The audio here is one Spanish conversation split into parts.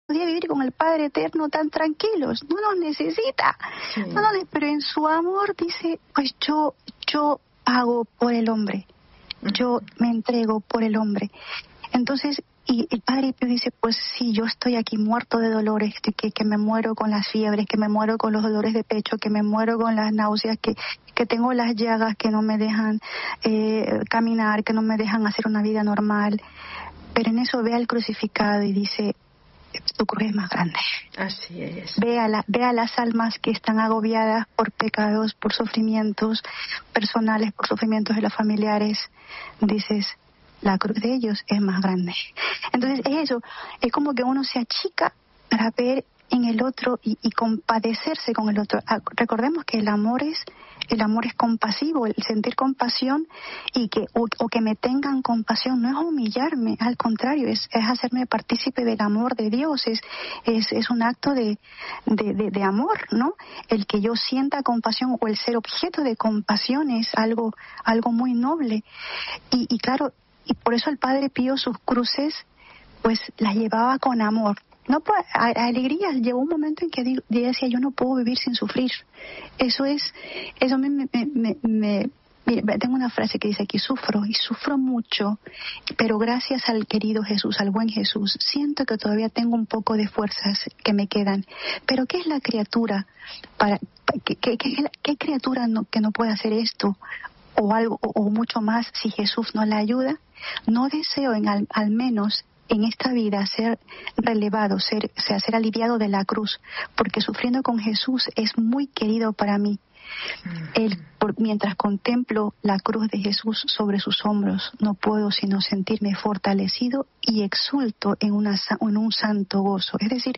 podía vivir con el Padre Eterno tan tranquilos, no nos necesita, Sí. pero en su amor dice, pues yo hago por el hombre, yo me entrego por el hombre. Entonces, y el Padre Pío dice, pues sí, yo estoy aquí muerto de dolores, que me muero con las fiebres, que me muero con los dolores de pecho, que me muero con las náuseas, que tengo las llagas que no me dejan caminar, que no me dejan hacer una vida normal. Pero en eso ve al crucificado y dice, tu cruz es más grande. Así es. Ve a las almas que están agobiadas por pecados, por sufrimientos personales, por sufrimientos de los familiares. Dices, la cruz de ellos es más grande. Entonces es eso, es como que uno se achica para ver en el otro y compadecerse con el otro. Recordemos que el amor es compasivo, el sentir compasión y que me tengan compasión no es humillarme, al contrario, es hacerme partícipe del amor de Dios, es un acto de amor, ¿no? El que yo sienta compasión o el ser objeto de compasión es algo muy noble. Y claro, y por eso el Padre Pío sus cruces pues las llevaba con amor. No, alegría. Llegó un momento en que decía, yo no puedo vivir sin sufrir. Eso mira, tengo una frase que dice aquí, sufro y sufro mucho, pero gracias al querido Jesús, al buen Jesús, siento que todavía tengo un poco de fuerzas que me quedan. Pero ¿qué es la criatura? ¿Qué criatura que no puede hacer esto? O algo, o mucho más, si Jesús no la ayuda. No deseo al menos en esta vida ser relevado, ser aliviado de la cruz, porque sufriendo con Jesús es muy querido para mí. Mientras contemplo la cruz de Jesús sobre sus hombros, no puedo sino sentirme fortalecido y exulto en un santo gozo. Es decir,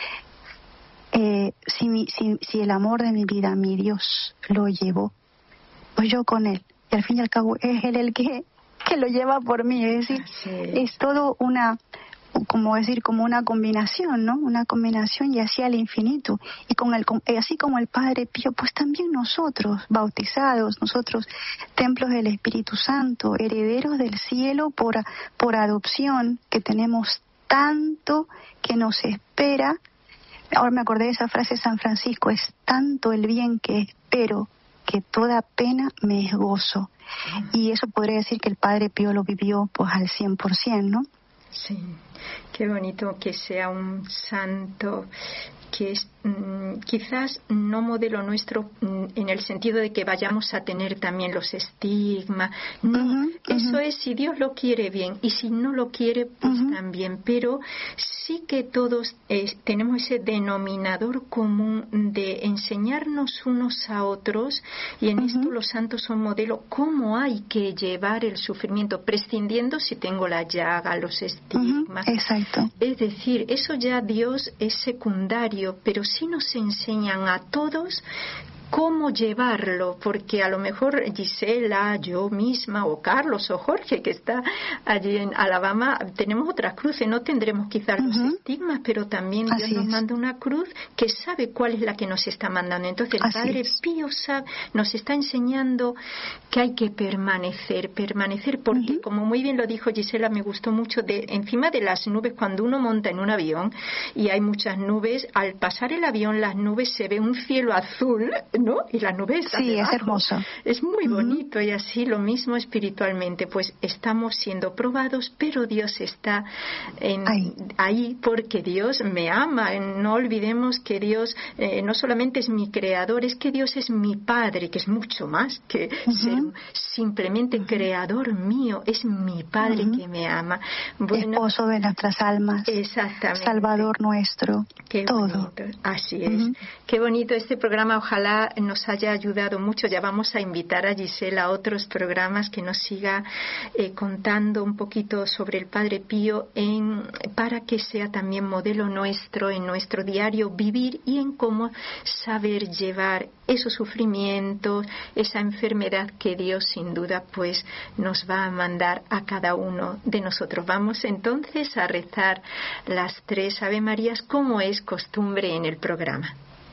si el amor de mi vida, mi Dios, lo llevó, pues yo con él. Y al fin y al cabo es él el que lo lleva por mí. Es decir, es todo como una combinación, ¿no? Una combinación y así al infinito. Y así como el Padre Pío, pues también nosotros, bautizados, nosotros, templos del Espíritu Santo, herederos del cielo por adopción, que tenemos tanto que nos espera. Ahora me acordé de esa frase de San Francisco, es tanto el bien que espero, que toda pena me es gozo. Y eso podría decir que el Padre Pío lo vivió pues al 100%, ¿no? Sí, qué bonito que sea un santo que es quizás no modelo nuestro en el sentido de que vayamos a tener también los estigmas. No, eso es si Dios lo quiere bien y si no lo quiere pues también, pero sí que todos tenemos ese denominador común de enseñarnos unos a otros, y en esto los santos son modelo cómo hay que llevar el sufrimiento, prescindiendo si tengo la llaga, los estigmas. Exacto. Es decir, eso ya Dios es secundario, pero sí nos enseñan a todos cómo llevarlo, porque a lo mejor Gisela, yo misma, o Carlos o Jorge, que está allí en Alabama, tenemos otras cruces, no tendremos quizás los estigmas, pero también Dios nos manda una cruz que sabe cuál es la que nos está mandando. Entonces el Padre Pío nos está enseñando que hay que permanecer, porque como muy bien lo dijo Gisela, me gustó mucho, encima de las nubes, cuando uno monta en un avión y hay muchas nubes, al pasar el avión las nubes se ve un cielo azul, ¿no? Y la nube está debajo. Es hermoso. Es muy bonito, y así lo mismo espiritualmente, pues estamos siendo probados, pero Dios está ahí porque Dios me ama. No olvidemos que Dios no solamente es mi creador, es que Dios es mi Padre, que es mucho más que ser simplemente creador mío, es mi Padre que me ama. Bueno, esposo de nuestras almas. Exactamente. Salvador nuestro. Qué todo. Bonito. Así es. Qué bonito este programa, ojalá nos haya ayudado mucho. Ya vamos a invitar a Gisela a otros programas que nos siga contando un poquito sobre el Padre Pío para que sea también modelo nuestro en nuestro diario vivir y en cómo saber llevar esos sufrimientos, esa enfermedad que Dios sin duda pues nos va a mandar a cada uno de nosotros. Vamos entonces a rezar las 3 Ave Marías como es costumbre en el programa.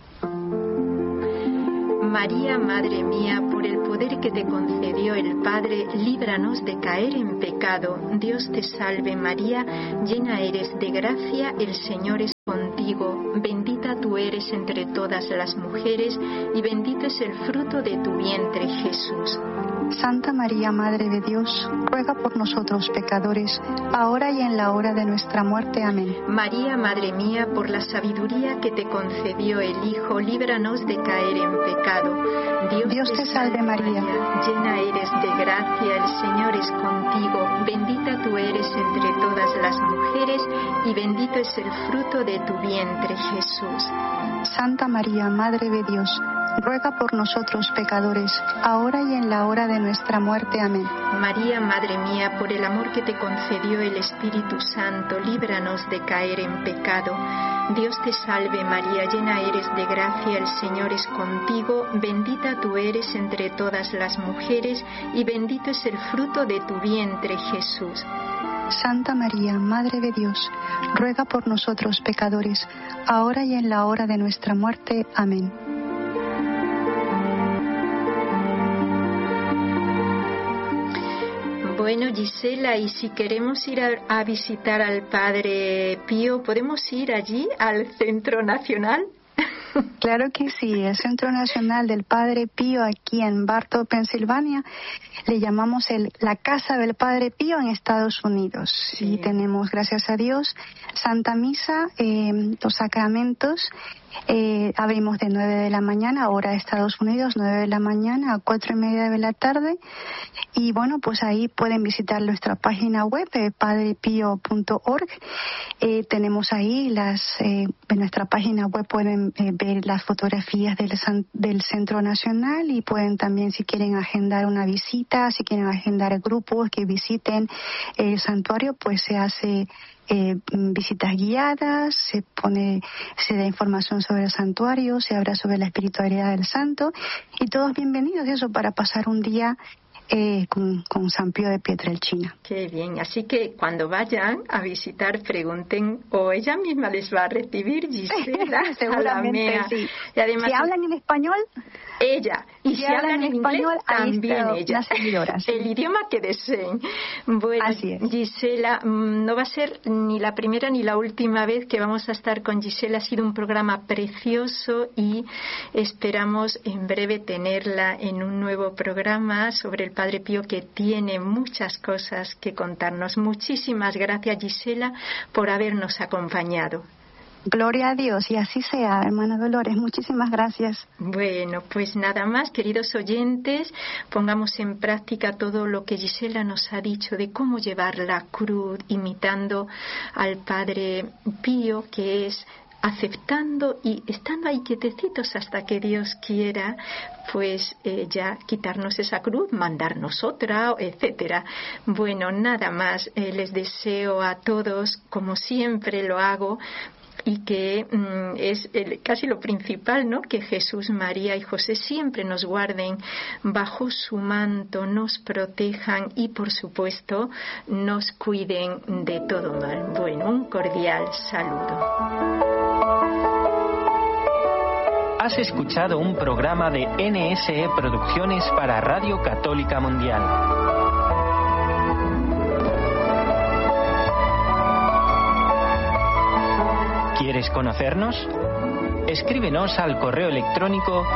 María, Madre mía, por el poder que te concedió el Padre, líbranos de caer en pecado. Dios te salve María, llena eres de gracia, el Señor es contigo, bendita tú eres entre todas las mujeres y bendito es el fruto de tu vientre, Jesús. Santa María, Madre de Dios, ruega por nosotros pecadores, ahora y en la hora de nuestra muerte. Amén. María, Madre mía, por la sabiduría que te concedió el Hijo, líbranos de caer en pecado. Dios te salve María, llena eres de gracia, el Señor es contigo, bendita tú eres entre todas las mujeres y bendito es el fruto de tu vientre, Jesús. Santa María, Madre de Dios, ruega por nosotros pecadores, ahora y en la hora de nuestra muerte. Amén. María, Madre mía, por el amor que te concedió el Espíritu Santo, líbranos de caer en pecado. Dios te salve María, llena eres de gracia, el Señor es contigo, bendita tú eres entre todas las mujeres y bendito es el fruto de tu vientre, Jesús. Santa María, Madre de Dios, ruega por nosotros pecadores, ahora y en la hora de nuestra muerte. Amén. Bueno, Gisela, y si queremos ir a visitar al Padre Pío, ¿podemos ir allí al Centro Nacional? Claro que sí, el Centro Nacional del Padre Pío aquí en Bartow, Pensilvania, le llamamos la Casa del Padre Pío en Estados Unidos. Sí. Y tenemos, gracias a Dios, Santa Misa, los sacramentos. Abrimos de 9 de la mañana, hora de Estados Unidos, 9 de la mañana a 4:30 de la tarde. Y bueno, pues ahí pueden visitar nuestra página web, padrepio.org. Tenemos ahí en nuestra página web pueden ver las fotografías del Centro Nacional y pueden también, si quieren agendar una visita, si quieren agendar grupos que visiten el santuario, pues se hace visitas guiadas, se da información sobre el santuario, se habla sobre la espiritualidad del santo y todos bienvenidos eso para pasar un día con San Pío de Pietrelcina. Qué bien, así que cuando vayan a visitar pregunten o ella misma les va a recibir, Gisela. Seguramente sí. Y además, si hablan en español, ella, y si hablan en inglés, también ella. El idioma que deseen. Bueno, Gisela, no va a ser ni la primera ni la última vez que vamos a estar con Gisela. Ha sido un programa precioso y esperamos en breve tenerla en un nuevo programa sobre el Padre Pío, que tiene muchas cosas que contarnos. Muchísimas gracias, Gisela, por habernos acompañado. Gloria a Dios, y así sea, hermana Dolores. Muchísimas gracias. Bueno, pues nada más, queridos oyentes, pongamos en práctica todo lo que Gisela nos ha dicho de cómo llevar la cruz, imitando al Padre Pío, que es aceptando y estando ahí quietecitos hasta que Dios quiera, pues ya quitarnos esa cruz, mandarnos otra, etcétera. Bueno, nada más, les deseo a todos, como siempre lo hago, y que es casi lo principal, ¿no? Que Jesús, María y José siempre nos guarden bajo su manto, nos protejan y, por supuesto, nos cuiden de todo mal. Bueno, un cordial saludo. Has escuchado un programa de NSE Producciones para Radio Católica Mundial. ¿Quieres conocernos? Escríbenos al correo electrónico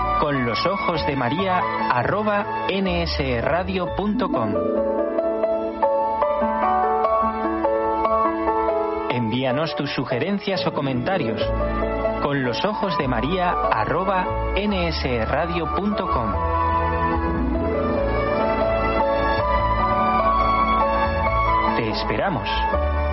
conlosojosdemaria@nsradio.com. Envíanos tus sugerencias o comentarios conlosojosdemaria@nsradio.com. Te esperamos.